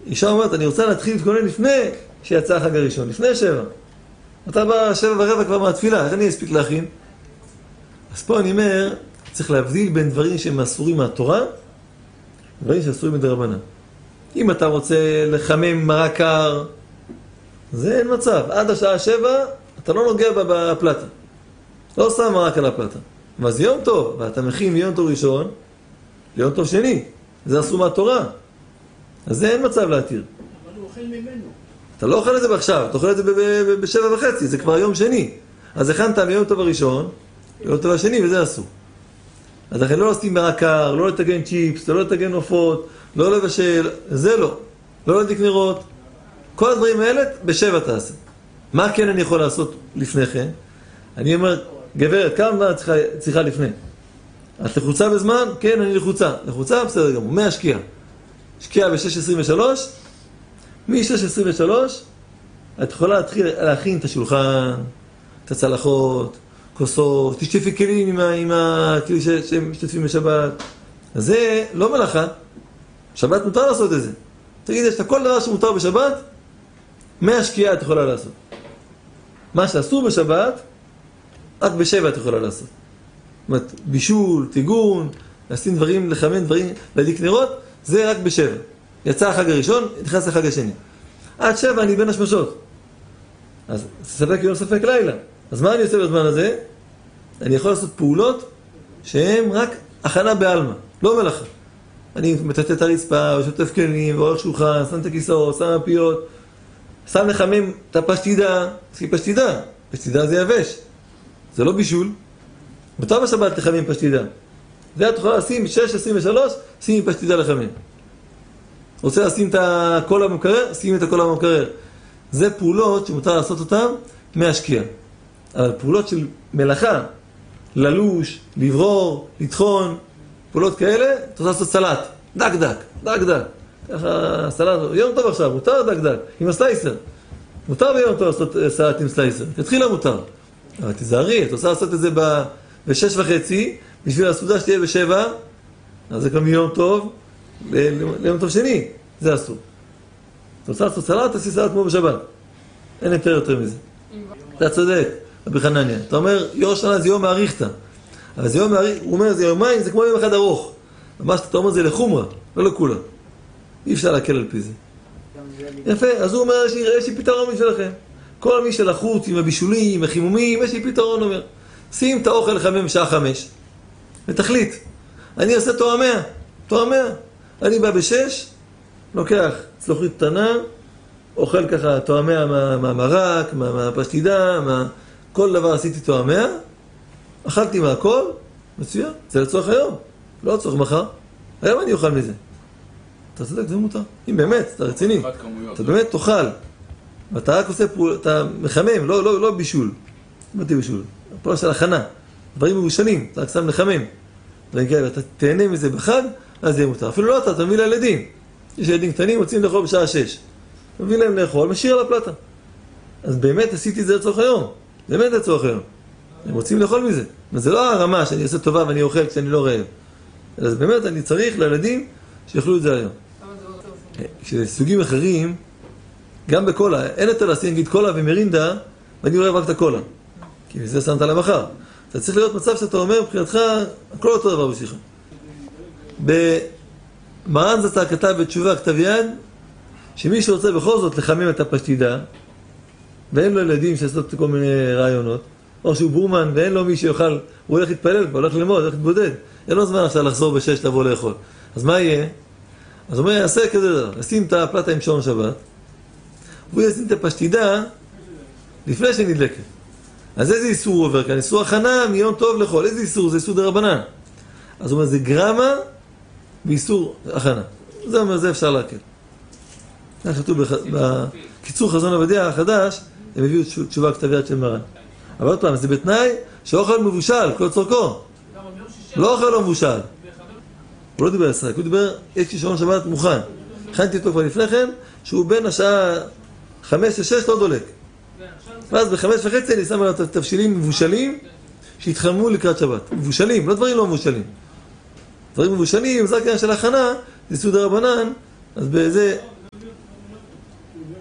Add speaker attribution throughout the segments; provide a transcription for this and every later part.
Speaker 1: אישה אומרת, אני רוצה להתחיל להתכונן לפני שיצא החג הראשון, לפני 7. אתה בא 7:15 כבר מהתפילה, איך אני אספיק להכין? אז פה אני אומר, צריך להבדיל בין דברים שהם אסורים מהתורה, דברים שאסורים מדרבנן. אם אתה רוצה לחמם מרק קר, זה אין מצב. עד השעה 7, אתה לא נוגע בפלטה. לא שם מרק על הפלטה. אבל זה יום טוב, ואתה מכין מיום טוב ראשון ליום טוב שני. זה אסור מהתורה. אז זה אין מצב להתיר.
Speaker 2: אבל הוא אוכל ממנו.
Speaker 1: אתה לא אוכל את זה בעכשיו, אתה אוכל את זה ב7:30, זה כבר יום שני. אז הכנת מיום טוב הראשון, ליום טוב השני, וזה אסור. אז לכן לא לשים מרק קר, לא לתגן צ'יפס, לא לתגן עופות, לא לבשל, זה לא. לא להדליק נרות. כל הדברים האלה ב7 תעשה. מה כן אני יכול לעשות לפני כן? אני אומר, גברת, כמה זמן צריכה לפני? את לחוצה בזמן? כן, אני לחוצה. לחוצה? בסדר גמור. מהשקיעה. שקיעה ב6:23. מ6:23 את יכולה להתחיל להכין את השולחן, את הצלחות, כוסות, תשטפי כלים עם הכלים שמשתתפים בשבת. אז זה לא מלאכה. שבת מותר לעשות את זה. תגיד, יש כל דבר שמותר בשבת, מהשקיעה את יכולה לעשות. מה שאסור בשבת, רק ב7 את יכולה לעשות. זאת אומרת, בישול, תיגון, לשים דברים, לחמם דברים, להדליק נרות, זה רק ב7. יצא החג הראשון, נכנס לחג השני. עד 7 אני בין השמשות. אז ספק יום ספק לילה. אז מה אני עושה בזמן הזה? אני יכול לעשות פעולות שהן רק הכנה בעלמא, לא מלאכה. אני מטטט את הרצפה, ושוטף כלים, ועורך שולחן, שם את הכיסאות, שם הפיות, שם לחמם את הפשטידה. כי פשטידה זה יבש. זה לא בישול. מותר בשבת לחמם פשטידה. זה את יכולה לשים 6:23, שימי פשטידה לחמם. רוצה לשים את הקול המקרר, שימי את הקול המקרר. זה פעולות שמותר לעשות אותן מהשקיעה. אבל פעולות של מלאכה, ללוש, לברור, לטחון, פעולות כאלה, אתה רוצה לעשות סלט. דק. ככה סלט, יום טוב עכשיו, מותר דק. עם הסלייסר. מותר ביום טוב לעשות סלט עם סלייסר. תתחילה מותר. אבל תזהרי, אתה רוצה לעשות את זה ב6:30, בשביל הסעודה שתהיה ב7, אז זה כבר מיום טוב, ליום טוב שני, זה אסור. אתה רוצה לעשות סלט, תעשי סלט כמו בשבת. אין יותר מזה. אתה צודק, רבי חנניה. אתה אומר, יום שנה זה יום מעריכתא. אבל זה יום מעריך, הוא אומר, זה יומיים, זה כמו יום אחד ארוך. מה שאתה אומר זה לחומרה, לא לכולה. אי אפשר להקל על פי זה. יפה, אז הוא אומר, יש לי פתרון בשבילכם. כל מי שלחוץ עם הבישולים, עם החימומים, יש לי פתרון, אומר. שים את האוכל לחמם בשעה 5, ותחליט. אני עושה תואמיה. אני בא ב6, לוקח צלוחית קטנה, אוכל ככה תואמיה מהמרק, מהפשטידה, כל דבר עשיתי תואמיה, אכלתי מהכל, מצוין, זה לצורך היום, לא לצורך מחר. היום אני אוכל מזה. אתה צודק, זה מותר. אם באמת, אתה רציני, אתה באמת תאכל. ואתה רק עושה פעולה, אתה מחמם, לא בישול. לא תהיה בישול. פעולה של הכנה. דברים מבושלים, אתה רק שם לחמם. דברים כאלה, אתה תהנה מזה בחג, אז זה יהיה מותר. אפילו לא אתה מביא לילדים. יש ילדים קטנים, רוצים לאכול בשעה 6. אתה מביא להם לאכול, משאיר על הפלטה. אז באמת עשיתי את זה לצורך היום. באמת לצורך היום. הם רוצים לאכול מזה. זה לא הרמה שאני עושה טובה ואני אוכל כשאני לא רעב. אז באמת אני צריך לילדים שיאכלו את זה היום. כשסוגים אחרים, גם בקולה, אין יותר לשים, נגיד קולה ומרינדה, ואני אוהב רק את הקולה. כי זה שמת למחר. אתה צריך להיות מצב שאתה אומר, מבחינתך, הכל אותו דבר בשבילך. במרן זצ"ל כתב בתשובה כתב יד, שמי שרוצה בכל זאת לחמם את הפשטידה, ואין לו ילדים שעשות כל מיני רעיונות, או שהוא בורמן ואין לו מי שיוכל, הוא הולך להתפלל, הוא הולך ללמוד, הולך להתבודד. אין לו זמן עכשיו לחזור ב6 לבוא לאכול. אז מה יהיה? אז הוא אומר, יעשה כזה דבר, ישים את הפלטה עם שעון שבת, והוא ישים את הפשטידה לפני שנדלקת. אז איזה איסור הוא עובר כאן? איסור הכנה מיום טוב לאכול. איזה איסור? זה איסור דרבנן. אז הוא אומר, זה גרמה באיסור הכנה. זה אומר, זה אפשר להקל. זה כתוב בקיצור חזון עובדיה החדש, הם הביאו תשובה כתב יד של מרן. אבל עוד פעם, זה בתנאי שאוכל מבושל, כל צורכו. לא אוכל לא מבושל. הוא לא דיבר על שחק, הוא דיבר, יש לי שעון שבת מוכן. הכנתי אותו כבר לפני כן, שהוא בין השעה 5-6 לא דולק. ואז ב5:30 אני שם על תבשילים מבושלים שהתחממו לקראת שבת. מבושלים, לא דברים לא מבושלים. דברים מבושלים, זה רק עניין של הכנה, זה סעודה רבנן, אז בזה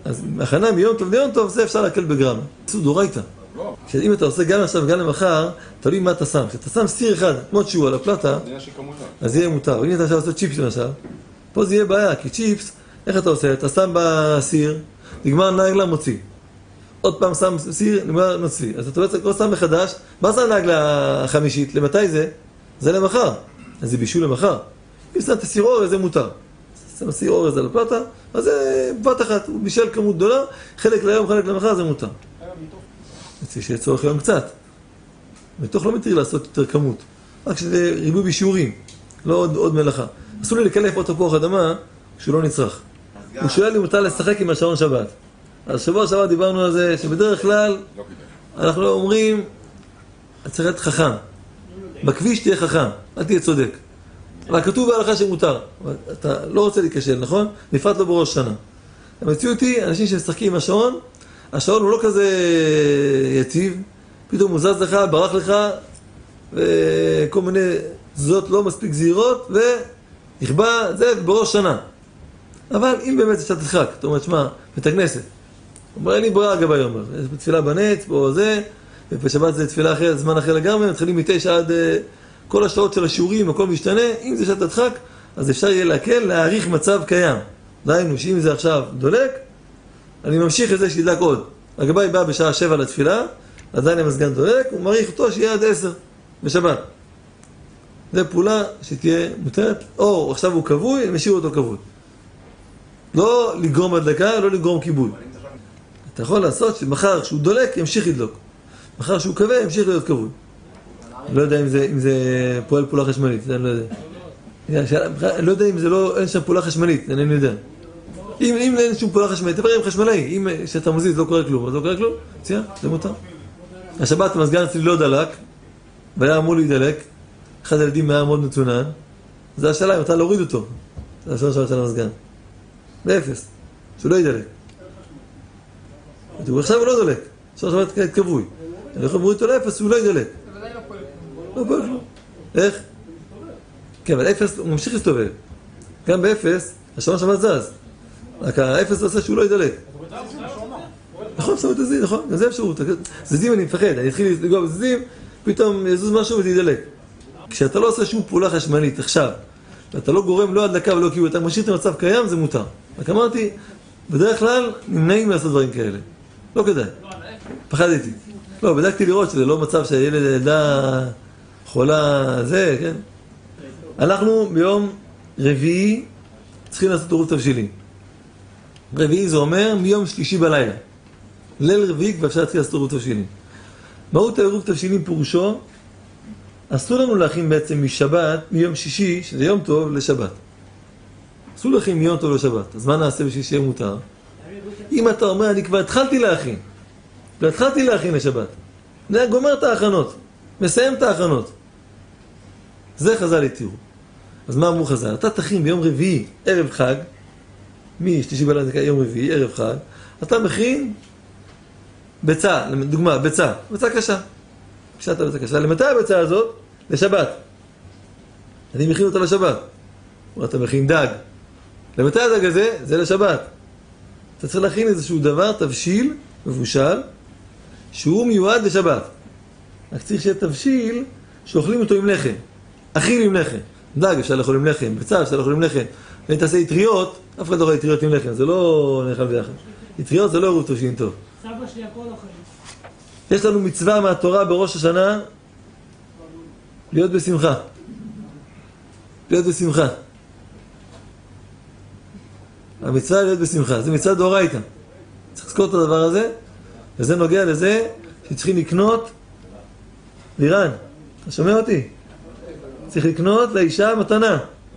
Speaker 1: אז הכנה מיום טוב ליום טוב, זה אפשר להקל בגרם. זה דורייתא. אם אתה עושה גם עכשיו וגם למחר, תלוי מה אתה שם. כשאתה שם סיר אחד, כמו שהוא על הפלטה, אז יהיה מותר. אם אתה עכשיו עושה צ'יפס למשל, פה זה יהיה בעיה, כי צ'יפס, איך אתה עושה? אתה שם בסיר, נגמר נגלה מוציא. עוד פעם שם סיר, נגמר מוציא. אז אתה בעצם לא שם מחדש, מה זה הנגלה החמישית? למתי זה? זה למחר. אז זה בישול למחר. אם שמת סיר אורז, זה מותר. שם סיר אורז על הפלטה, אז זה בת אחת, הוא בישל כמות גדולה, חלק ליום, חלק למחר, זה מותר. צריך שיהיה צורך היום קצת. מתוך לא מתיר לעשות יותר כמות. רק שזה ריבוי בשיעורים, לא עוד מלאכה. אסור לי לקלף עוד תפוח אדמה כשהוא לא נצרך. הוא שואל לי מותר לשחק עם השעון שבת. אז שבוע שבת דיברנו על זה, שבדרך כלל אנחנו אומרים, צריך להיות חכם. בכביש תהיה חכם, אל תהיה צודק. אבל כתוב בהלכה שמותר. אתה לא רוצה להיכשל, נכון? בפרט לא בראש שנה. המציאות היא, אנשים שמשחקים עם השעון, השעון הוא לא כזה יציב, פתאום הוא זז לך, ברח לך, וכל מיני זאת לא מספיק זהירות, ונכבה, זה בראש שנה. אבל אם באמת אפשר תדחק, אתה אומר, שמה, בית הכנסת. הוא אומר, אין לי ברירה אגב היום, יש תפילה בנץ, פה זה, ובשבת זה תפילה אחרת, זמן אחר לגמרי, מתחילים מ9 עד כל השעות של השיעורים, הכל משתנה, אם זה שאתה תדחק, אז אפשר יהיה להקל, להעריך מצב קיים. דהיינו, שאם זה עכשיו דולק, אני ממשיך את זה שידלק עוד. הגבאי בא בשעה 7 לתפילה, עדיין המזגן דולק, הוא מעריך אותו שיהיה עד 10 בשבת. זה פעולה שתהיה מותרת, או עכשיו הוא כבוי, אני משאיר אותו כבוי. לא לגרום הדלקה, לא לגרום כיבוי. אתה יכול לעשות שמחר כשהוא דולק, ימשיך לדלוק. מחר שהוא כבוי, ימשיך להיות כבוי. לא יודע אם זה פועל פעולה חשמלית, זה אני לא יודע. אני לא יודע אם זה לא, אין שם פעולה חשמלית, אני לא יודע. אם אין שום פעולה חשמלית, תברר עם חשמלאי, אם שאתה מזיז לא קורה כלום, אז לא קורה כלום, צייה, זה מותר. השבת המזגן אצלי לא דלק, והיה אמור להידלק, אחד הילדים היה מאוד מצונן, זה השאלה אם אתה להוריד אותו, זה השאלה שבת של המזגן. באפס, שהוא לא יידלק. עכשיו הוא לא דולק, השאלה שבת כבוי. אני יכול להוריד אותו לאפס, הוא לא יידלק. לא פועל כלום. איך? כן, אבל אפס, הוא ממשיך להסתובב. גם באפס, השעון שבת זז. רק האפס עושה שהוא לא ידלק. נכון, שמו את הזיז, נכון? זה אפשרות. זזים אני מפחד, אני אתחיל לגוע בזזים, פתאום יזוז משהו וזה ידלק. כשאתה לא עושה שום פעולה חשמלית עכשיו, ואתה לא גורם לא הדלקה ולא קיבול, אתה משאיר את המצב קיים, זה מותר. רק אמרתי, בדרך כלל נמנעים לעשות דברים כאלה. לא כדאי. פחדתי. לא, בדקתי לראות שזה לא מצב שהילד ילדה חולה, זה, כן? אנחנו ביום רביעי צריכים לעשות עירוב תבשילים. רביעי זה אומר מיום שלישי בלילה. ליל רביעי כבר אפשר להתחיל לעשות עירוב תבשילים. מהות העירוב תבשילים פירושו, אסור לנו להכין בעצם משבת, מיום שישי, שזה יום טוב, לשבת. אסור להכין מיום טוב לשבת. אז מה נעשה בשביל שיהיה מותר? אם אתה אומר, אני כבר התחלתי להכין. והתחלתי להכין לשבת. אני גומר את ההכנות. מסיים את ההכנות. זה חז"ל התירו. אז מה אמרו חז"ל? אתה תכין ביום רביעי, ערב חג, משלישי בלילה יום רביעי, ערב חג, אתה מכין ביצה, לדוגמה, ביצה קשה. קשת ביצה קשה. למתי הביצה הזאת? לשבת. אני מכין אותה לשבת. אתה מכין דג. למתי הדג הזה? זה לשבת. אתה צריך להכין איזשהו דבר, תבשיל, מבושל, שהוא מיועד לשבת. רק צריך שיהיה תבשיל שאוכלים אותו עם לחם. אכיל עם לחם. דג אפשר לאכול עם לחם, ביצה אפשר לאכול עם לחם. ואם תעשה יטריות, אף אחד לא יכול יטריות עם לחם, זה לא נאכל ביחד. יטריות זה לא עירוב תבשילים טוב.
Speaker 2: סבא שלי הכל אוכל.
Speaker 1: יש לנו מצווה מהתורה בראש השנה, להיות בשמחה. להיות בשמחה. המצווה להיות בשמחה, זה מצווה דאורייתא. צריך לזכור את הדבר הזה, וזה נוגע לזה שצריכים לקנות, לירן, אתה שומע אותי? צריך לקנות לאישה מתנה.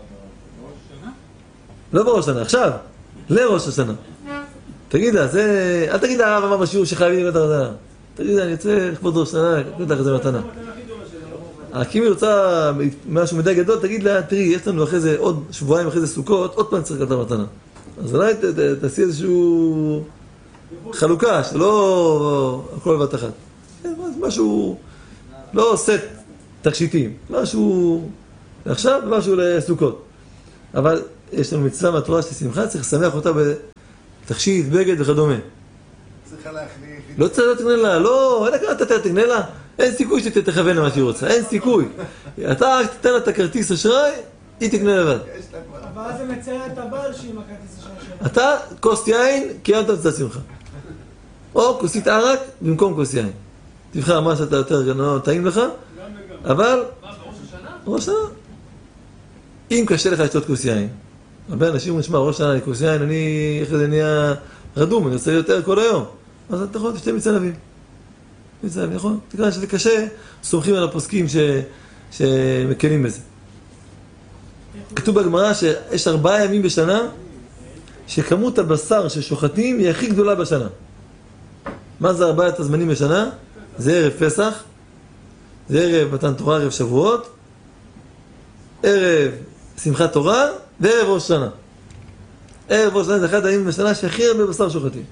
Speaker 1: לא בראש השנה, עכשיו, לראש השנה. תגיד לה, זה... אל תגיד לה, הרב אמר בשיעור שחייבים לקנות את המתנה. תגיד לה, אני יוצא לכבוד ראש השנה, לקנות לך איזה מתנה. כי אם היא רוצה משהו מדי גדול, תגיד לה, תראי, יש לנו אחרי זה, עוד שבועיים אחרי זה סוכות, עוד פעם צריך לקנות את המתנה. אז אולי תעשי איזשהו חלוקה, שלא הכל בבת אחת. משהו, לא סט תכשיטים, משהו עכשיו ומשהו לסוכות. אבל יש לנו מצווה מהתורה של שמחה, צריך לשמח אותה תכשיט, בגד וכדומה.
Speaker 2: צריכה להכניס.
Speaker 1: לא צריך לתכנן לה, לא, אין הכרה אתה תכנן לה, אין סיכוי שתתכוון למה שהיא רוצה, אין סיכוי. אתה רק תתן לה את הכרטיס אשראי, היא תקנה לבד.
Speaker 3: אבל אז זה מצייר את הבעל שהיא עם הכרטיס אשראי שלו.
Speaker 1: אתה, כוס יין, קיימת את עצמך. או כוסית ערק במקום כוס יין. תבחר מה שאתה יותר טעים לך, אבל...
Speaker 4: מה, בראש השנה?
Speaker 1: ראש השנה. אם קשה לך לשתות כוס יין, הרבה אנשים אומרים, שמע, ראש השנה אני כוס יין, אני אחרי זה נהיה רדום, אני עושה יותר כל היום. אז אתה יכול לשתי מצלבים. מצלבים, נכון? תקרא שזה קשה, סומכים על הפוסקים שמקלים בזה. כתוב בגמרא שיש 4 ימים בשנה, שכמות הבשר ששוחטים היא הכי גדולה בשנה. מה זה 4 הזמנים בשנה? זה ערב פסח, זה ערב מתן תורה, ערב שבועות, ערב שמחת תורה וערב ראש שנה. ערב ראש שנה זה אחד הימים בשנה שהכי הרבה בשר שוחטים.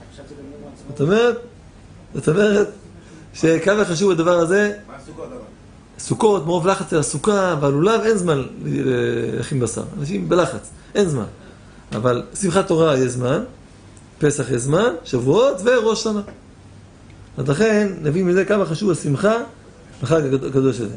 Speaker 1: זאת אומרת שכמה חשוב הדבר הזה.
Speaker 2: מה הסוכות אבל?
Speaker 1: סוכות, מרוב לחץ על הסוכה ועל לולב, אין זמן להכין בשר. אנשים בלחץ, אין זמן. אבל שמחת תורה יש זמן, פסח יש זמן, שבועות וראש שנה. אז לכן נביא מזה כמה חשוב השמחה בחג הקדוש הזה.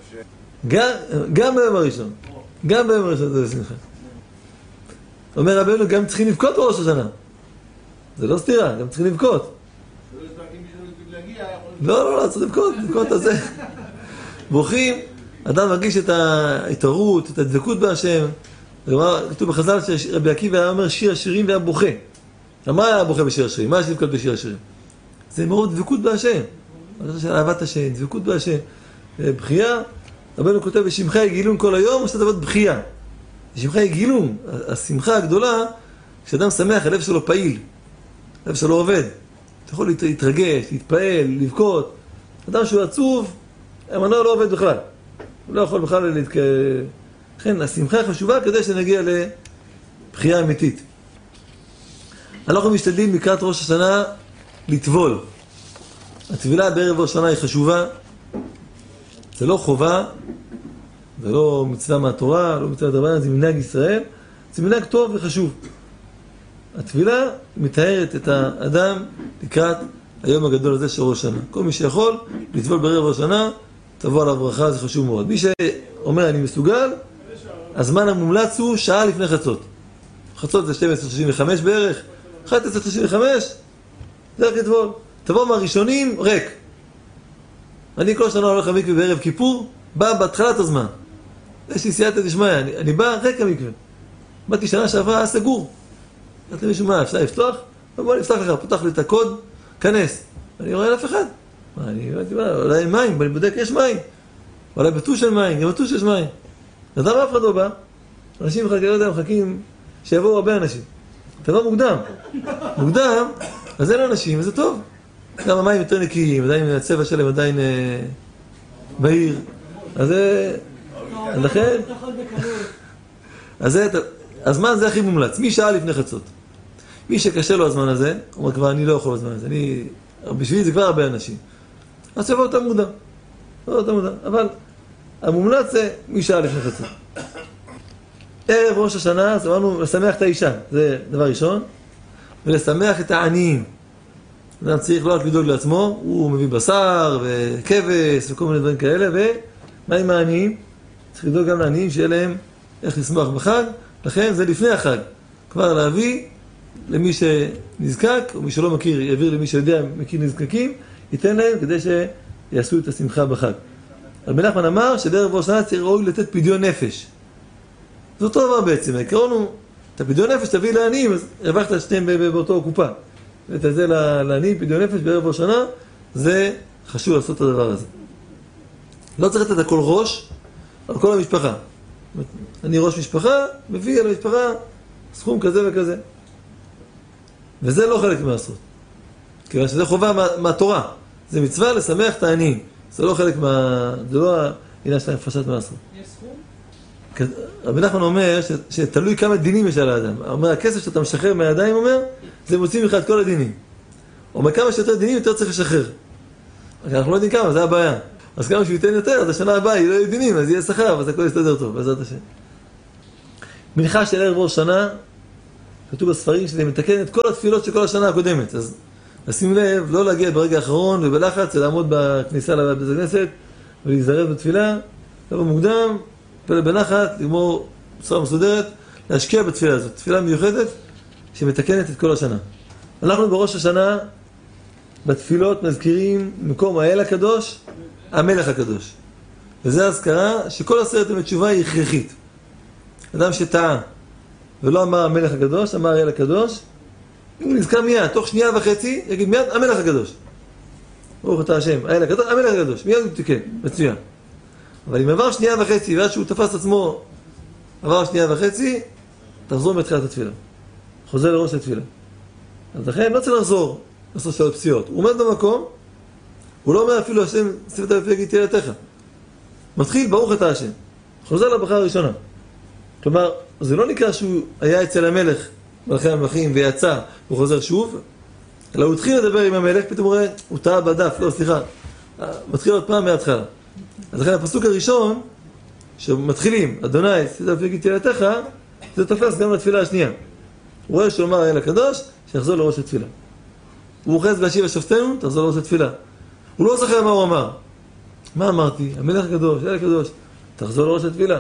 Speaker 1: גם ביום הראשון. גם ביום הראשון זה שמחה. אומר רבנו, גם צריכים לבכות בראש השנה. זה לא סתירה, גם צריכים לבכות. לא, צריך לבכות על זה. בוכים, אדם מרגיש את ההתערות, את הדבקות בהשם. כתוב בחז"ל שרבי עקיבא היה אומר שיר השירים והיה בוכה. מה היה בוכה בשיר השירים? מה יש לבכות בשיר השירים? זה מאוד דבקות בהשם. של אהבת השם, דבקות בהשם. בחייה, רבנו כותב בשמחה יגילום כל היום, עושה דבר בחייה. בשמחה יגילום, השמחה הגדולה, כשאדם שמח, הלב שלו פעיל, הלב שלו עובד. אתה יכול להתרגש, להתפעל, לבכות. אדם שהוא עצוב, המנוע לא עובד בכלל. הוא לא יכול בכלל לכן, השמחה חשובה כדי שנגיע לבחייה אמיתית. אנחנו משתדלים לקראת ראש השנה לטבול. הטבילה בערב ראש השנה היא חשובה. זה לא חובה, זה לא מצווה מהתורה, לא מצווה מהתורה, זה מנהג ישראל. זה מנהג טוב וחשוב. הטבילה מתארת את האדם לקראת היום הגדול הזה של ראש השנה. כל מי שיכול לטבול בערב ראש השנה, תבוא עליו ברכה, זה חשוב מאוד. מי שאומר אני מסוגל, הזמן המומלץ הוא שעה לפני חצות. חצות זה 12:35 בערך, 11:35, זה רק לטבול. תבוא מהראשונים, ריק. אני כל שנה הולך למקווה בערב כיפור, בא בהתחלת הזמן. יש לי סייעתא דשמיא, אני בא ריק למקווה. באתי שנה שעברה, סגור. אמרתי למישהו, מה, אפשר לפתוח? בוא נפתח לך, פותח לי את הקוד, כנס. אני רואה על אף אחד. אולי אין מים, אני בודק, יש מים. אולי בטוש אין מים, גם בטוש יש מים. אדם אף אחד לא בא. אנשים מחכים שיבואו הרבה אנשים. תבוא מוקדם. מוקדם, אז אין אנשים, וזה טוב. גם המים יותר נקיים, עדיין הצבע שלהם עדיין בהיר. אז לכן... אז הזמן זה הכי מומלץ. מי שעה לפני חצות? מי שקשה לו הזמן הזה, הוא אומר כבר אני לא יכול בזמן הזה. בשבילי זה כבר הרבה אנשים. אז תבוא אותם מוקדם. אבל המומלץ זה מי שעה לפני חצות. ערב ראש השנה, אז אמרנו לשמח את האישה, זה דבר ראשון, ולשמח את העניים. אדם צריך לא רק לדאוג לעצמו, הוא מביא בשר וכבש וכל מיני דברים כאלה, ומה עם העניים? צריך לדאוג גם לעניים שיהיה להם איך לשמוח בחג, לכן זה לפני החג. כבר להביא למי שנזקק, או מי שלא מכיר, יעביר למי שיודע, מכיר נזקקים, ייתן להם כדי שיעשו את השמחה בחג. רבי נחמן אמר שבערב ראש השנה צריך ראוי לתת פדיון נפש. זה אותו דבר בעצם, העיקרון הוא, את הפדיון נפש תביא לעניים, אז הרווחת את שניהם באותו קופה. ואת זה לעניים, פדיון נפש בערב ראש השנה, זה חשוב לעשות את הדבר הזה. לא צריך לתת הכל ראש, על כל המשפחה. אני ראש משפחה, מביא על המשפחה סכום כזה וכזה. וזה לא חלק מהעשרות. כיוון שזה חובה מהתורה. זה מצווה לשמח את העניים. זה לא חלק זה לא העניין של הפרשת מעשרות.
Speaker 3: יש סכום?
Speaker 1: רבי נחמן אומר שתלוי כמה דינים יש על האדם. אומר, הכסף שאתה משחרר מהידיים, אומר, זה מוציא ממך את כל הדינים. אומר, כמה שיותר דינים, יותר צריך לשחרר. אנחנו לא יודעים כמה, זה הבעיה. אז כמה שהוא ייתן יותר, אז השנה הבאה לא יהיו דינים, אז יהיה שכר, אז הכל יסתדר טוב, בעזרת השם. מנחה של ערב ראש שנה, כתוב בספרים שזה מתקן את כל התפילות של כל השנה הקודמת. אז לשים לב, לא להגיע ברגע האחרון ובלחץ, אלא לעמוד בכניסה לבית הכנסת ולהזדרז בתפילה, לבוא מוקדם, בנחת, לגמור בצורה מסודרת, להשקיע בתפילה הזאת. תפילה מיוחדת שמתקנת את כל השנה. אנחנו בראש השנה, בתפילות מזכירים מקום האל הקדוש, המלך הקדוש. וזה הזכרה שכל 10 ימי תשובה היא הכרחית. אדם שטעה ולא אמר המלך הקדוש, אמר האל הקדוש, אם הוא נזכר מיד, תוך 1.5 שנייה, יגיד מיד המלך הקדוש. ברוך אתה השם, האל הקדוש, המלך הקדוש, מיד הוא תיקן, מצוין. אבל אם עבר 1.5 שנייה, ועד שהוא תפס עצמו, עבר 1.5 שנייה, תחזור מתחילת התפילה. חוזר לראש התפילה. אז לכן לא צריך לחזור, לעשות שאלות פסיעות. הוא עומד במקום, הוא לא אומר אפילו השם, שפת המפלגת תהילתך. מתחיל, ברוך אתה השם. חוזר לברכה הראשונה. כלומר, זה לא נקרא שהוא היה אצל המלך, מלכי המלכים, ויצא, הוא חוזר שוב, אלא הוא התחיל לדבר עם המלך, פתאום הוא רואה, הוא טעה בדף, לא, סליחה. מתחיל עוד פעם מההתחלה. אז לכן הפסוק הראשון, שמתחילים, אדוני, שפת המפלגת תהילתך, זה תופס גם לתפילה השנייה. הוא רואה שאומר האל הקדוש, שיחזור לראש התפילה. הוא אוחז והשיב השופטנו, תחזור לראש התפילה. הוא לא זוכר מה הוא אמר. מה אמרתי? המלך הקדוש, האל הקדוש, תחזור לראש התפילה.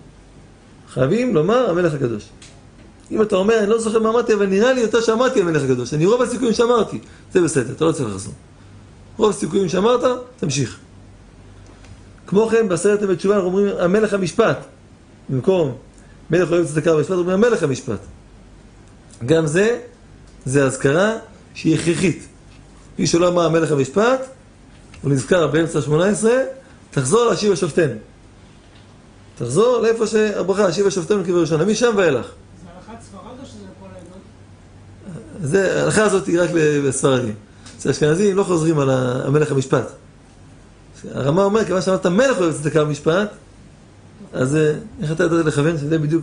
Speaker 1: חייבים לומר המלך הקדוש. אם אתה אומר, אני לא זוכר מה אמרתי, אבל נראה לי יותר שאמרתי המלך הקדוש. אני רוב הסיכויים שאמרתי. זה בסדר, אתה לא צריך לחזור. רוב הסיכויים שאמרת, תמשיך. כמו כן, ב10 ימי תשובה אנחנו אומרים המלך המשפט. במקום מלך אוהב צדקה במשפט, אומרים המלך המשפט. גם זה הזכרה שהיא הכרחית. מי שלא אמר המלך המשפט, הוא נזכר באמצע 18, תחזור להשיב השופטנו. תחזור לאיפה שהברכה, להשיב השופטנו כבראשונה, משם ואילך.
Speaker 3: זה הלכת ספרד או שזה לכל העדות?
Speaker 1: זה, ההלכה הזאת היא רק לספרדים. אצל אשכנזים לא חוזרים על המלך המשפט. הרמה אומר, כיוון שאמרת המלך אוהב צדקה במשפט, אז איך אתה יודע לכוון שזה בדיוק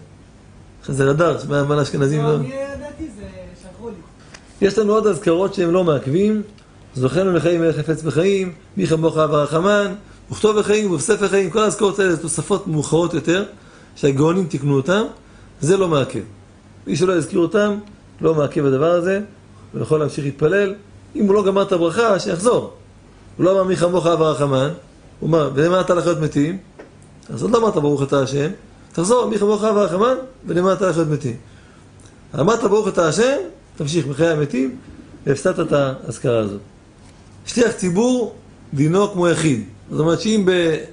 Speaker 1: זה רדאר, מה לאשכנזים לא...
Speaker 3: אני ידעתי, זה שלחו לי.
Speaker 1: יש לנו עוד הזכרות שהם לא מעכבים, זוכנו לחיים מלך חפץ בחיים, מי כמוך ורחמן, וכתוב בחיים ובספר חיים, כל הזכרות האלה זה תוספות מאוחרות יותר, שהגאונים תקנו אותם, זה לא מעכב. מי שלא יזכיר אותם, לא מעכב הדבר הזה, ויכול להמשיך להתפלל. אם הוא לא גמר את הברכה, שיחזור. הוא לא אמר מי כמוך ורחמן, הוא אמר, ולמה אתה לחיות מתים? אז עוד לא אמרת ברוך אתה השם, תחזור, מי כמוך ורחמן, ולמה אתה לחיות מתים. אמרת ברוך אתה השם, תמשיך מחיי המתים, והפסדת את ההזכרה הזאת. שליח ציבור, דינו כמו יחיד. זאת אומרת שאם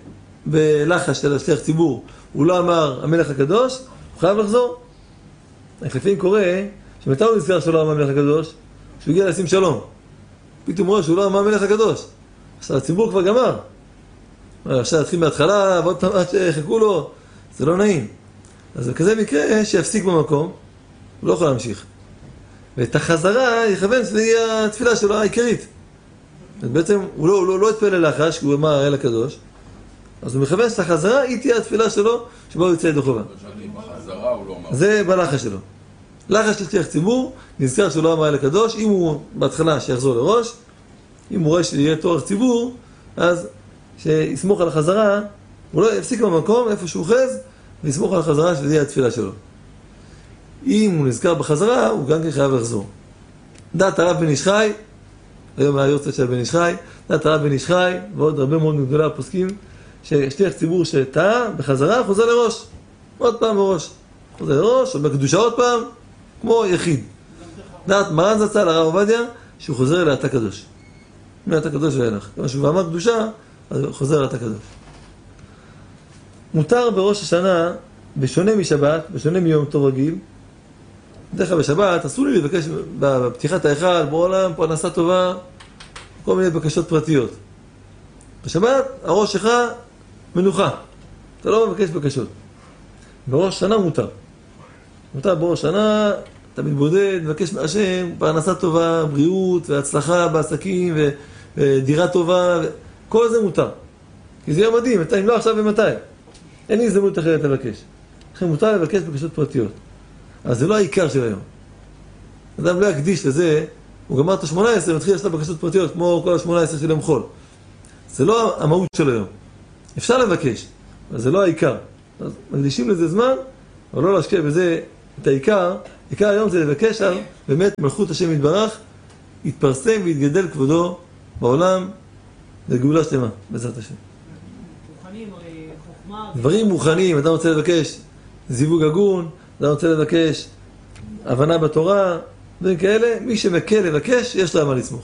Speaker 1: בלחש של השליח ציבור הוא לא אמר המלך הקדוש, הוא חייב לחזור. לפעמים קורה שמתי הוא נזכר שלא אמר המלך הקדוש? שהוא הגיע לשים שלום. פתאום רואה שהוא לא אמר המלך הקדוש. עכשיו הציבור כבר גמר. עכשיו התחיל מההתחלה ועוד פעם עד שחכו לו. זה לא נעים. אז בכזה מקרה שיפסיק במקום, הוא לא יכול להמשיך. ואת החזרה יכוון שזה יהיה התפילה שלו העיקרית. בעצם הוא לא התפלל ללחש, כי הוא אמר האל הקדוש. אז הוא מכוון שאת החזרה היא תהיה התפילה שלו, שבה הוא יצא ידי חובה. זה בלחש שלו. לחש של שליח ציבור, נזכר שהוא לא אמר האל הקדוש, אם הוא בהתחלה שיחזור לראש, אם הוא רואה שיהיה תואר ציבור, אז שיסמוך על החזרה, הוא לא יפסיק במקום איפה שהוא חז, ויסמוך על החזרה שזה יהיה התפילה שלו. אם הוא נזכר בחזרה, הוא גם כן חייב לחזור. דעת הרב בן איש חי, היום היורצייט של בן איש חי, דעת הרב בן איש חי, ועוד הרבה מאוד מגדולי הפוסקים, ששליח ציבור שטעה, בחזרה חוזר לראש. עוד פעם בראש. חוזר לראש, או בקדושה עוד פעם, כמו יחיד. דעת מרן זצ"ל, הרב עובדיה, שהוא חוזר לאתה הקדוש. מאתה הקדוש ואילך. כמה שהוא אמר קדושה, אז הוא חוזר לאתה הקדוש. מותר בראש השנה, בשונה משבת, בשונה מיום טוב רגיל, בדרך כלל בשבת, אסור לי לבקש בפתיחת ההיכל, בעולם, פרנסה טובה, כל מיני בקשות פרטיות. בשבת, הראש שלך מנוחה. אתה לא מבקש בקשות. בראש שנה מותר. מותר בראש שנה, אתה מתבודד, מבקש מהשם, פרנסה טובה, בריאות והצלחה בעסקים ודירה טובה, כל זה מותר. כי זה יום מדהים, אם לא עכשיו ומתי. אין לי הזדמנות אחרת לבקש. לכן מותר לבקש בקשות פרטיות. אבל זה לא העיקר של היום. אדם לא יקדיש לזה, הוא גמר את ה-18 ומתחיל לעשות בקשות פרטיות, כמו כל ה-18 של יום חול. זה לא המהות של היום. אפשר לבקש, אבל זה לא העיקר. אז מקדישים לזה זמן, אבל לא להשקיע בזה את העיקר, עיקר היום זה לבקש על באמת מלכות השם יתברך, יתפרסם ויתגדל כבודו בעולם לגאולה שלמה, בעזרת השם.
Speaker 3: מוכנים, הרי חוכמה...
Speaker 1: דברים מוכנים, אדם רוצה לבקש זיווג הגון, אדם רוצה לבקש הבנה בתורה, דברים כאלה, מי שמקל לבקש, יש לה מה לסמוך.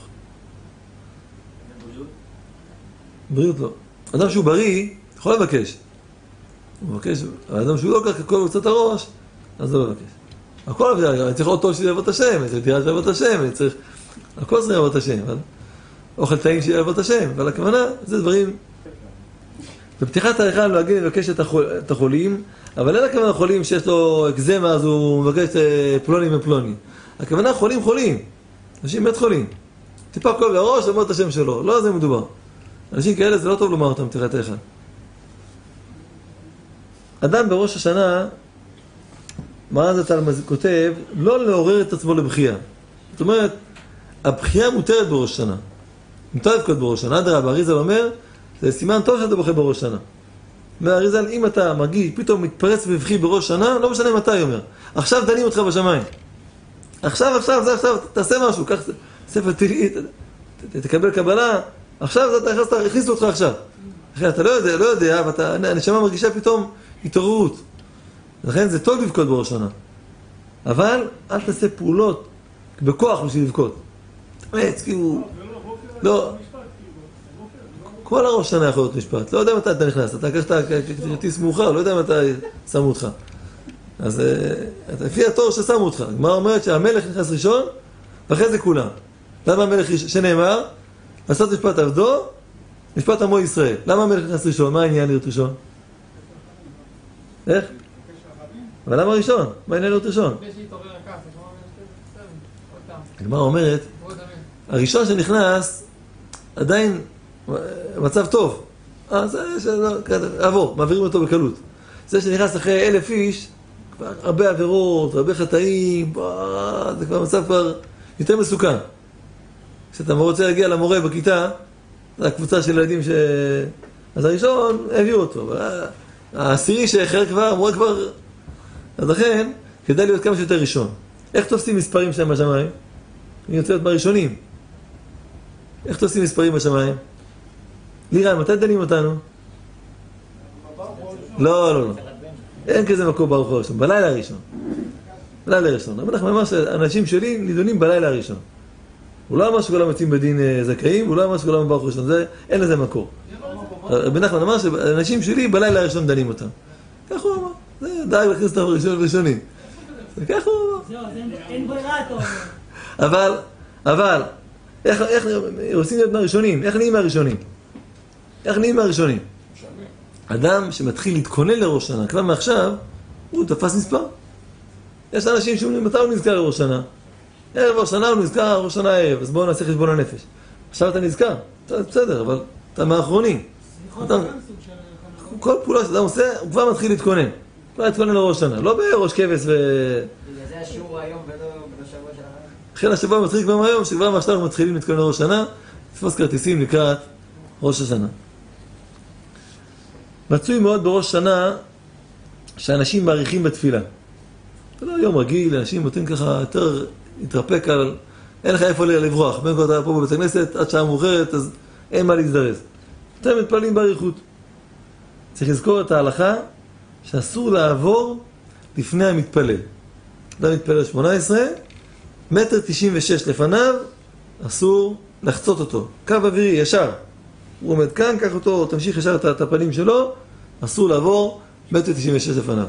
Speaker 1: בריאות לא. אדם שהוא בריא, יכול לבקש. הוא מבקש, אבל אדם שהוא לא כך הכל בקצת הראש, אז לא לבקש. הכל, אני צריך אוטו שיעבוד את השם, אני צריך דירה שיעבוד את השם, אני צריך... הכל צריך לעבוד את השם, אבל... אוכל טעים שיעבוד את השם, אבל הכוונה, זה דברים... בפתיחת ההיכל להגיד לבקש את החולים, אבל אין הכוונה חולים שיש לו אקזמה, אז הוא מבקש פלוני ופלוני. הכוונה חולים. אנשים באמת חולים. טיפה כואב לראש, לומר את השם שלו. לא על זה מדובר. אנשים כאלה זה לא טוב לומר אותם בפתיחת ההיכל. אדם בראש השנה, מרן זצ"ל כותב, לא לעורר את עצמו לבכייה. זאת אומרת, הבכייה מותרת בראש השנה. מותר לבכות בראש השנה. אדרבה, אריזל אומר, זה סימן טוב שאתה בוכה בראש שנה. מהאריזל, אם אתה מרגיש, פתאום מתפרץ בבכי בראש שנה, לא משנה מתי, אומר. עכשיו דנים אותך בשמיים. עכשיו, תעשה משהו, קח ספר תהילים, תקבל קבלה, עכשיו הכניסו אותך עכשיו. לכן אתה לא יודע, הנשמה מרגישה פתאום התעוררות. לכן זה טוב לבכות בראש שנה. אבל אל תעשה פעולות בכוח בשביל לבכות. באמת, כאילו... לא... כל הראש שנה יכול להיות משפט. לא יודע מתי אתה נכנס, אתה לקחת כרטיס מאוחר, לא יודע מתי שמו אותך. אז לפי התור ששמו אותך. הגמרא אומרת שהמלך נכנס ראשון, ואחרי זה כולם. למה המלך שנאמר? לעשות משפט עבדו, משפט עמו ישראל. למה המלך נכנס ראשון? מה העניין להיות ראשון? איך? אבל למה ראשון? מה העניין להיות ראשון? הגמרא אומרת, הראשון שנכנס עדיין מצב טוב. זה עבור, מעבירים אותו בקלות. זה שנכנס אחרי 1,000 איש, כבר הרבה עבירות, הרבה חטאים, זה כבר מצב כבר יותר מסוכן. כשאתה רוצה להגיע למורה בכיתה, זה הקבוצה של ילדים ש... אז הראשון הביאו אותו. העשירי שאחר כבר, המורה כבר... אז לכן, כדאי להיות כמה שיותר ראשון. איך תופסים מספרים שם בשמיים? אני רוצה להיות מהראשונים. איך תופסים מספרים בשמיים? לירן, מתי דנים אותנו? לא. אין כזה מקום ברוך הוא הראשון, בלילה הראשון. בלילה הראשון. אבל אנחנו ממש, האנשים שלי נידונים בלילה הראשון. הוא לא אמר שכולם יוצאים בדין זכאים, הוא לא אמר שכולם ברוך הוא הראשון, אין לזה מקור. רבי נחמן אמר שהאנשים שלי בלילה הראשון דנים אותם. כך הוא אמר, זה די להכניס אותם ראשונים. כך הוא אמר.
Speaker 3: זהו, אין ברירה, אתה אומר.
Speaker 1: אבל, איך רוצים להיות מהראשונים? איך נהיים מהראשונים? אדם שמתחיל להתכונן לראש שנה, כבר מעכשיו, הוא תפס מספר. יש אנשים שאומרים, מתי הוא נזכר לראש שנה? ערב ראש שנה הוא נזכר ראש שנה ערב, אז בואו נעשה חשבון הנפש. עכשיו אתה נזכר, בסדר, אבל אתה מהאחרונים. כל פעולה שאדם עושה, הוא כבר מתחיל להתכונן. כבר להתכונן לראש שנה, לא בראש כבש ו...
Speaker 4: בגלל זה השיעור היום ולא בשבוע של הרב.
Speaker 1: לכן השבוע מתחיל כבר מהיום, שכבר מעכשיו אנחנו מתחילים להתכונן לראש שנה, תפוס כרטיסים לקראת ראש השנה. מצוי מאוד בראש שנה שאנשים מעריכים בתפילה. זה לא יום רגיל, אנשים נותנים ככה יותר להתרפק על... אין לך איפה לברוח. בין כה אתה פה בבית הכנסת, עד שעה מאוחרת, אז אין מה להזדרז. אתם מתפללים באריכות. צריך לזכור את ההלכה שאסור לעבור לפני המתפלל. אדם מתפלל 18, 1.96 לפניו, אסור לחצות אותו. קו אווירי, ישר. הוא עומד כאן, קח אותו, תמשיך ישר את הפנים שלו, אסור לעבור 1.96 לפניו.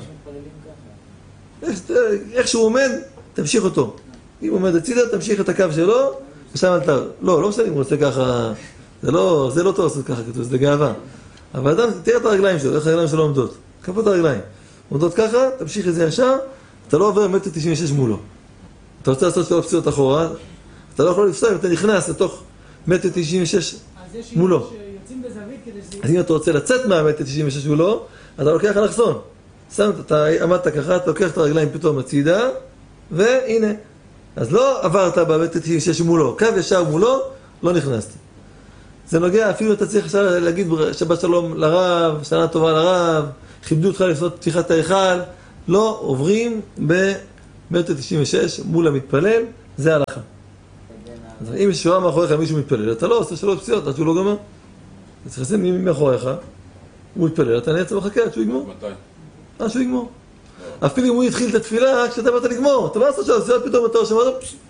Speaker 1: איך שהוא עומד, תמשיך אותו. אם הוא עומד הצידה, תמשיך את הקו שלו, ושם אל תר. לא משנה אם הוא רוצה ככה, זה לא טוב לעשות ככה, כתוב, זה גאווה. אבל אדם, תראה את הרגליים שלו, איך הרגליים שלו עומדות. כפות הרגליים. עומדות ככה, תמשיך את זה ישר, אתה לא עובר 1.96 מולו. אתה רוצה לעשות שלו פסיעות אחורה, אתה לא יכול לפסוע אם אתה נכנס לתוך 1.96 מולו. אז אם אתה רוצה לצאת מה-1.96 מולו, אתה לוקח אלכסון. אתה עמדת ככה, אתה לוקח את הרגליים פתאום הצידה, והנה. אז לא עברת ב-1.96 מולו, קו ישר מולו, לא נכנסת. זה נוגע, אפילו אתה צריך להגיד שבת שלום לרב, שנה טובה לרב, כיבדו אותך לעשות פתיחת ההיכל, לא עוברים מטר 96 מול המתפלל, זה ההלכה. אז אם יש שורה מאחוריך מישהו מתפלל, אתה לא עושה 3 פסיעות עד שהוא לא גמר. אתה צריך לשים מי מאחוריך, הוא מתפלל, אתה נעצר מחכה עד שהוא יגמור.
Speaker 5: מתי?
Speaker 1: עד שהוא יגמור. אפילו אם הוא התחיל את התפילה, כשאתה באת לגמור, אתה לא עושה 3 פסיעות, פתאום אתה שמעת,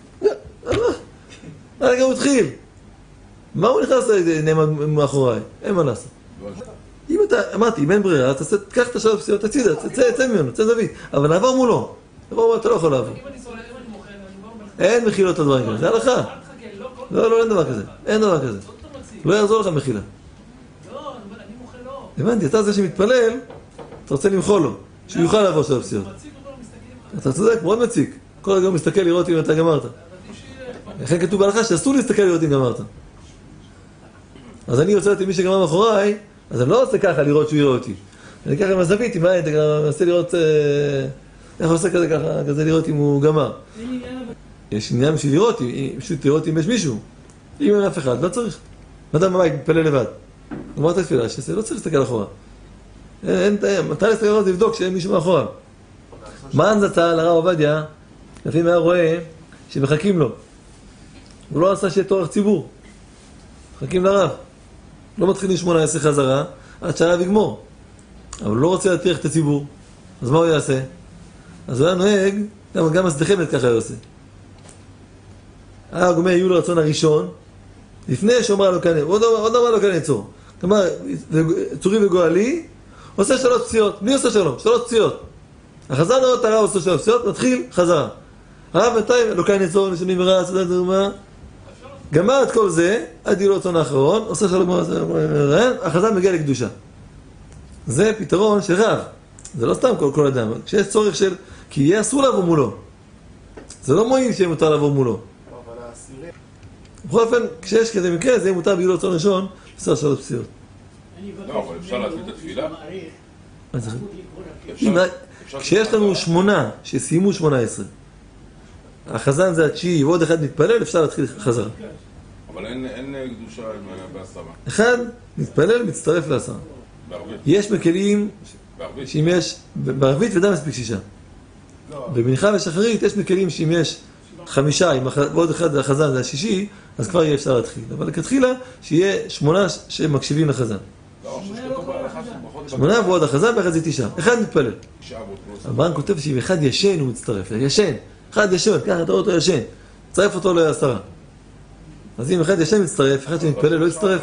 Speaker 1: הרגע הוא התחיל. מה הוא נכנס נעמד מאחוריי? אין מה לעשות. אם אתה, אמרתי, אם אין ברירה, תקח את 3 פסיעות, תצידה, תצא ממנו, תצא זווית, אבל נעבור מולו. נעבור מולו, אתה לא יכול לעבור. אין מחילות לדברים כאלה, זה הלכה. לא, אין דבר כזה. אין דבר כזה. לא יעזור לך מחילה. הבנתי, אתה זה שמתפלל, אתה רוצה למחול לו, שהוא יוכל לעבור 3 פסיעות. אתה צודק, מאוד מציק. כל רגע הוא מסתכל לראות אם אתה גמרת. לכן כתוב בהלכה שאסור להסתכל לראות אם גמרת. אז אני רוצה לדעת מי שגמר מאחוריי, אז אני לא עושה ככה לראות שהוא יראה אותי. אני ככה עם הזווית, עם העד, אני מנסה לראות, איך עושה כזה ככה, כזה לראות אם הוא גמר. יש עניין בשביל לראות, פשוט לראות אם יש מישהו. אם אין אף אחד, לא צריך. אדם בבית מתפלל לבד. גמרת תפילה, לא צריך להסתכל אחורה. מתי להסתכל אחורה זה לבדוק שאין מישהו מאחורה. מען זצ"ל, הרב עובדיה, לפעמים היה רואה שמחכים לו. הוא לא עשה שיהיה תורך ציבור. מחכים לרב. לא מתחילים 18 חזרה, עד שהרב יגמור. אבל הוא לא רוצה להטריח את הציבור. אז מה הוא יעשה? אז הוא היה נוהג, גם הסדחמת ככה הוא עושה. הרב אומר, יהיו לו רצון הראשון, לפני שאומר לו כאן, עוד אמר לו כאן יצור. כלומר, צורי וגואלי, עושה 3 פסיעות. מי עושה 3 פסיעות. החזר נראות הרב עושה 3 פסיעות, מתחיל חזרה. הרב בינתיים, לא כאן יצור, נשונים ורע, סודת דרמה. גמר את כל זה, עד יהיו לו רצון האחרון, עושה 3 החזר מגיע לקדושה. זה פתרון של רב. זה לא סתם כל אדם. כשיש צורך של, כי יהיה אסור לעבור מולו. זה לא מועיל שיהיה מותר לעבור מולו. בכל אופן, כשיש כזה מקרה, זה יהיה מותר ביהיו לו רצון ראשון, עושה 3 פסיעות.
Speaker 5: לא, אבל אפשר להתחיל את התפילה?
Speaker 1: כשיש לנו 8 שסיימו 18, החזן זה 9 ועוד אחד מתפלל, אפשר להתחיל חזרה.
Speaker 5: אבל אין קדושה בהסרה.
Speaker 1: אחד מתפלל, מצטרף להסרה.
Speaker 5: בערבית.
Speaker 1: יש מקלים שאם יש, בערבית ודם מספיק 6. במנחה ושחרית יש מקלים שאם יש 5, ועוד אחד החזן זה 6, אז כבר יהיה אפשר להתחיל. אבל לכתחילה שיהיה 8 שמקשיבים לחזן. 8 ועוד החזן ואחד זה 9. אחד מתפלל. המרן כותב שאם אחד ישן הוא מצטרף. ישן. אחד ישן, ככה אתה רואה אותו ישן. צרף אותו לעשרה. אז אם אחד ישן מצטרף, אחד שמתפלל לא יצטרף.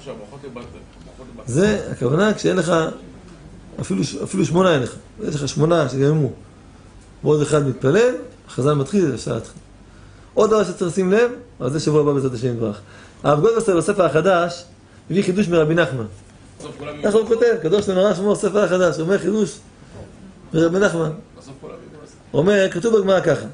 Speaker 1: זה הכוונה כשאין לך, אפילו 8 אין לך. יש לך 8 שגממו. ועוד אחד מתפלל, החזן מתחיל, זה אפשר להתחיל. עוד דבר שצריך לשים לב, אבל זה שבוע הבא בעזרת השם יתברך. הרב גולדווסר בספר החדש, מביא חידוש מרבי נחמן. ככה הוא כותב, קדוש לנורא שמו בספר החדש, הוא אומר חידוש מרבי נחמן. הוא אומר, כתוב בגמרא ככה.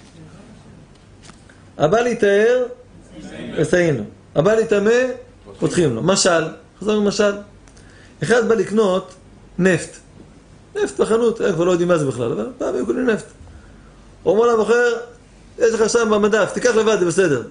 Speaker 1: הבא להתאר, מסייעים לו. הבא להתאמה, פותחים לו. משל, חזרנו משל. אחד בא לקנות נפט. נפט בחנות, כבר לא יודעים מה זה בכלל, אבל פעם היו קונים נפט. הוא אומר למוכר, יש לך שם במדף, תיקח לבד, זה בסדר.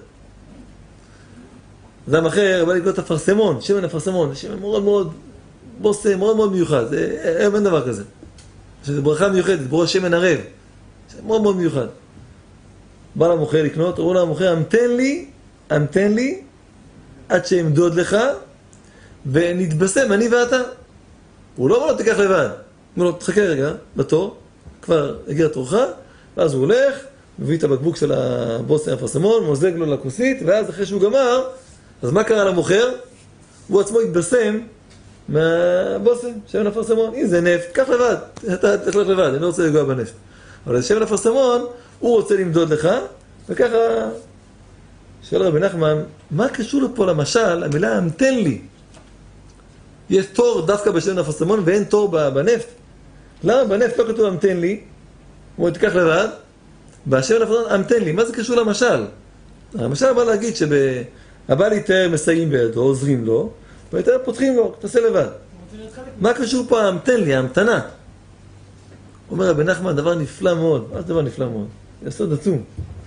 Speaker 1: אדם אחר בא לקנות אפרסמון, שמן אפרסמון, שמן מאוד מאוד בוסם, מאוד מאוד מיוחד. אין דבר כזה. זה ברכה מיוחדת, ברכה שמן ערב. מאוד מאוד מיוחד. בא למוכר לקנות, אומר למוכר, המתן לי, עד שאמדוד לך, ונתבשם, אני ואתה. הוא לא אומר לו, תיקח לבד. הוא אומר לו, תחכה רגע, בתור, כבר הגיע תורך, ואז הוא הולך, מביא את הבקבוק של הבוסם אפרסמון, מוזג לו לכוסית, ואז אחרי שהוא גמר, אז מה קרה למוכר? הוא עצמו התבשם מהבוסם, שמן אפרסמון. אם זה נפט, קח לבד, אתה תלך לבד, אני לא רוצה לגוע בנפט. אבל זה שמן אפרסמון, הוא רוצה למדוד לך, וככה, שואל רבי נחמן, מה קשור לפה למשל, המילה המתן לי? יש תור דווקא בשמן אפרסמון ואין תור בנפט. למה בנפט לא כתוב המתן לי? הוא אומר, תיקח לבד, בשמן אפרסמון, המתן לי, מה זה קשור למשל? המשל בא להגיד שהבא להתאר מסייעים בידו, עוזרים לו, והיתר פותחים לו, תעשה לבד. מה קשור פה המתן לי, ההמתנה? אומר רבי נחמן, דבר נפלא מאוד. מה זה דבר נפלא מאוד? זה יסוד עצום.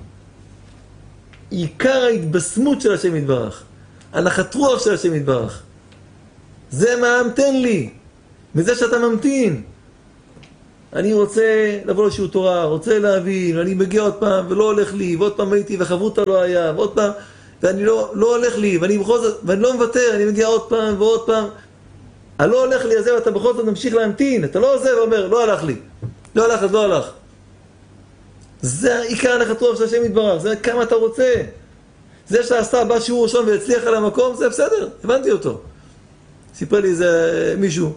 Speaker 1: עיקר ההתבשמות של השם יתברך. הנחת רוח של השם יתברך. זה מה המתן לי. מזה שאתה ממתין. אני רוצה לבוא לשיעור תורה, רוצה להבין, ואני מגיע עוד פעם, ולא הולך לי, ועוד פעם הייתי, וחברותה לא היה, ועוד פעם, ואני לא הולך לי, ואני בכל זאת, ואני לא מוותר, אני מגיע עוד פעם ועוד פעם. לא הולך לי, אז זהו, אתה בכל זאת ממשיך להמתין, אתה לא עוזב ואומר, לא הלך לי. לא הלך, אז לא הלך. זה עיקר הנחת רוח של השם יתברך, זה כמה אתה רוצה. זה שעשה בא שיעור ראשון והצליח על המקום, זה בסדר, הבנתי אותו. סיפר לי איזה מישהו,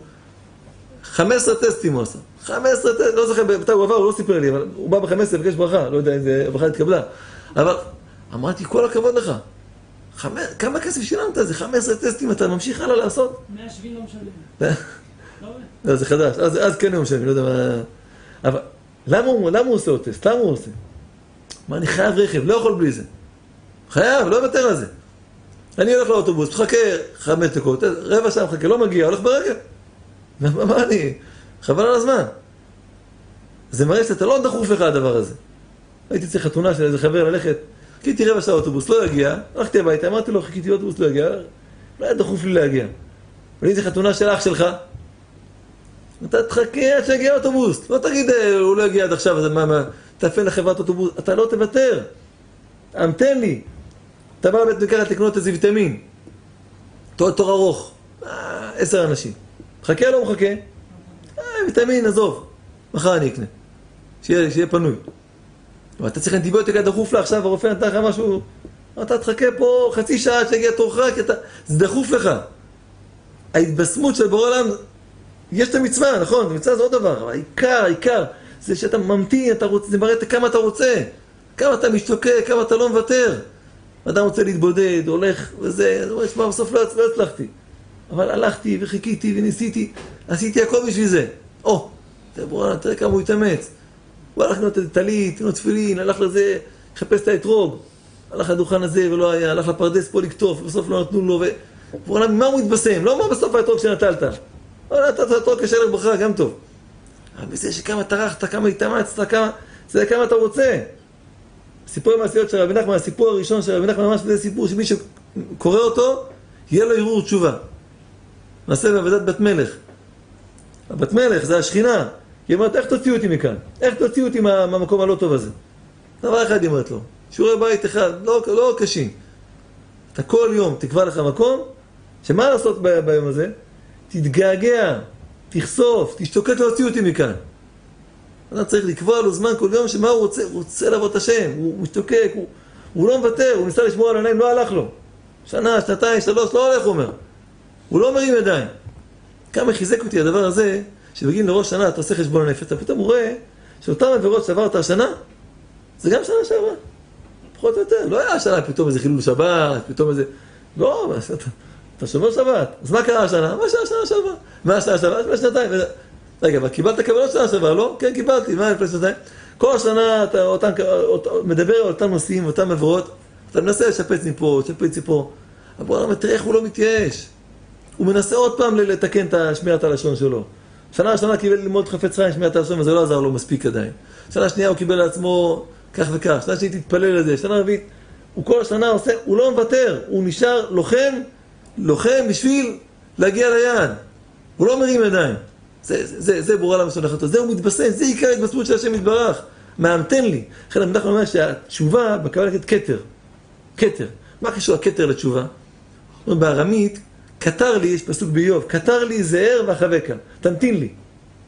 Speaker 1: 15 טסטים הוא עשה. 15 טסטים, לא זוכר, מתי הוא עבר, הוא לא סיפר לי, אבל הוא בא ב-15 ובקש ברכה, לא יודע אם זה ברכה התקבלה. אבל אמרתי, כל הכבוד לך. כמה כסף שילמת? זה 15 טסטים, אתה ממשיך הלאה לעשות?
Speaker 3: 170 לא משלם.
Speaker 1: לא, זה חדש, אז כן הוא משלם, לא יודע מה... אבל למה הוא עושה עוד טסט? למה הוא עושה? מה, אני חייב רכב, לא יכול בלי זה. חייב, לא יוותר על זה. אני הולך לאוטובוס, מחכה 5 דקות, רבע שעה מחכה, לא מגיע, הולך ברגל. מה אני? חבל על הזמן. זה מראה שאתה לא דחוף לך הדבר הזה. הייתי צריך חתונה של איזה חבר ללכת, חיכיתי רבע שעה אוטובוס, לא יגיע, הלכתי הביתה, אמרתי לו, חיכיתי אוטובוס, לא יגיע, לא היה דחוף לי להגיע. אבל זה חתונה של אח שלך, אתה תחכה עד שיגיע אוטובוס, לא תגיד, הוא לא יגיע עד עכשיו, אז מה, תפן לחברת אוטובוס, אתה לא תוותר, תן לי. אתה בא לבית מרקחת לקנות איזה ויטמין, תור ארוך, 10 אנשים, חכה לא מחכה, ויטמין, עזוב, מחר אני אקנה, שיהיה פנוי. ואתה צריך אנטיביוטיקה דחוף לה, עכשיו הרופא נתן לך משהו, אתה תחכה פה חצי שעה שיגיע תורך, כי זה דחוף לך. ההתבשמות של בורא עולם, יש את המצווה, נכון? המצווה זה עוד דבר, אבל העיקר, זה שאתה ממתין, זה מראה כמה אתה רוצה, כמה אתה משתוקק, כמה אתה לא מוותר. אדם רוצה להתבודד, הולך וזה, הוא אומר, שמע, בסוף לא הצלחתי. אבל הלכתי וחיכיתי וניסיתי, עשיתי הכל בשביל זה. בורא עולם, תראה כמה הוא התאמץ. הוא הלך לקנות טלית, לקנות תפילין, הלך לזה, חפש את האתרוג, הלך לדוכן הזה ולא היה, הלך לפרדס פה לקטוף, ובסוף לא נתנו לו, והוא ממה הוא מתבשם? לא מה בסוף האתרוג שנטלת. אבל נתת האתרוג כשאלה ברכה, גם טוב. אבל בזה שכמה טרחת, כמה התאמצת, זה כמה אתה רוצה. סיפור המעשיות של רבי נחמן, הסיפור הראשון של רבי נחמן, ממש זה סיפור שמי שקורא אותו, יהיה לו ערעור תשובה. נעשה בעבודת בת מלך. הבת מלך זה השכינה. היא אומרת, איך תוציאו אותי מכאן? איך תוציאו אותי מהמקום הלא טוב הזה? דבר אחד היא אומרת לו, שיעורי בית אחד, לא קשים. אתה כל יום תקבע לך מקום, שמה לעשות ביום הזה? תתגעגע, תחשוף, תשתוקק להוציא אותי מכאן. אתה צריך לקבוע לו זמן כל יום שמה הוא רוצה? הוא רוצה לעבוד את השם, הוא משתוקק, הוא לא מוותר, הוא ניסה לשמור על העיניים, לא הלך לו. שנה, שנתיים, 3, לא הולך, הוא אומר. הוא לא מרים ידיים. כמה חיזק אותי הדבר הזה, שבגיל לראש שנה אתה עושה חשבון הנפש, אתה פתאום רואה שאותם עבירות שעברת השנה, זה גם שנה שעברה. פחות או יותר. לא היה השנה פתאום איזה חילול שבת, פתאום איזה... לא, אתה שומר שבת. אז מה קרה השנה? מה שנה שעברה? מה השנה שעברה? לפני שנתיים. רגע, אבל קיבלת קבלות שנה שעברה, לא? כן, קיבלתי. מה לפני שנתיים? כל השנה אתה מדבר על אותם נושאים, אותם עבירות, אתה מנסה לשפץ מפה, לשפץ מפה. אבל בוא תראה איך הוא לא מתייאש. הוא מנסה עוד פעם לתקן את שמירת הלשון שלו. שנה ראשונה קיבל ללמוד חפץ חיים שמיעת הלשון, וזה לא עזר לו מספיק עדיין. שנה שנייה הוא קיבל לעצמו כך וכך, שנה שנייה תתפלל לזה, שנה רביעית, הוא כל השנה עושה, הוא לא מוותר, הוא נשאר לוחם בשביל להגיע ליעד. הוא לא מרים ידיים. זה בורא עולם סולח אותו, זה הוא מתבשם, זה עיקר ההתבשמות של השם יתברך. מהמתן לי. לכן אנחנו אומרים שהתשובה בקבלה נקראת כתר. מה קשור הכתר לתשובה? בארמית, קטר לי, יש פסוק באיוב, קטר לי זהר ואחבקה, תמתין לי.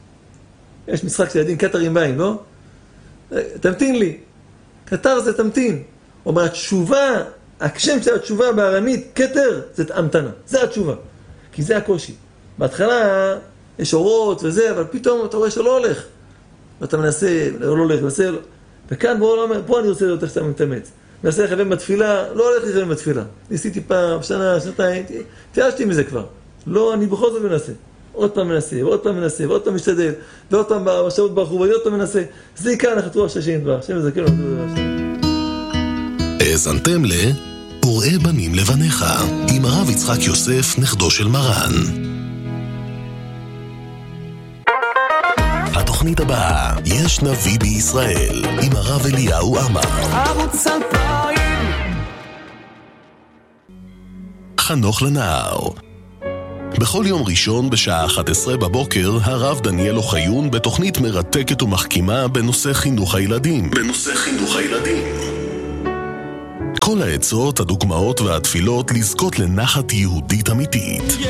Speaker 1: יש משחק של ילדים, קטר עם מים, לא? תמתין לי. קטר זה תמתין. אומר, התשובה, השם של התשובה בארמית, קטר, זה המתנה. זה התשובה. כי זה הקושי. בהתחלה יש אורות וזה, אבל פתאום אתה רואה שלא הולך. ואתה מנסה, לא הולך, מנסה, וכאן פה אני רוצה לראות איך שאתה מתאמץ. מנסה לכוון בתפילה, לא הולך לכוון בתפילה. ניסיתי פעם, שנה, שנתיים, תיאשתי מזה כבר. לא, אני בכל זאת מנסה. עוד פעם מנסה, ועוד פעם מנסה, ועוד פעם משתדל, ועוד פעם בשעות ברחוב, ועוד פעם מנסה. זה עיקר הנחת רוח של השם יתברך. השם יזכה לו.
Speaker 6: האזנתם וראה בנים לבניך, עם הרב יצחק יוסף, נכדו של מרן. התוכנית הבאה, יש נביא בישראל, עם הרב אליהו עמר.
Speaker 7: ערוץ 2000
Speaker 6: חנוך לנהר. בכל יום ראשון בשעה 11 בבוקר, הרב דניאל אוחיון בתוכנית מרתקת ומחכימה בנושא חינוך הילדים. כל העצות, הדוגמאות והתפילות לזכות לנחת יהודית אמיתית.